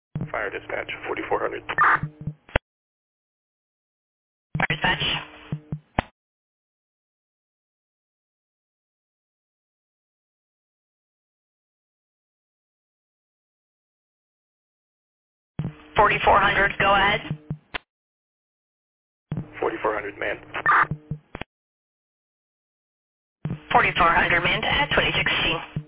Fire dispatch, 4400. Fire dispatch. 4400, go ahead. 4400 man. 4400 man to 26C.